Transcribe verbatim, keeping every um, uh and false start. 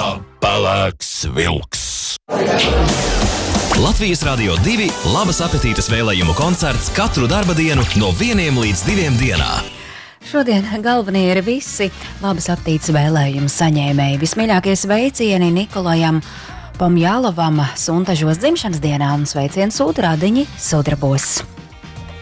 kā pelēks vilks. Latvijas Radio divi labas apetītes vēlējumu koncerts katru darba dienu no vieniem līdz diviem dienā. Šodien galvenie ir visi labas apetītes vēlējumu saņēmēji. Vismīļākie sveicieni Nikolajam Pomjālovam Suntažos dzimšanas dienā un sveicienu sūta Radiņi Sudrabos.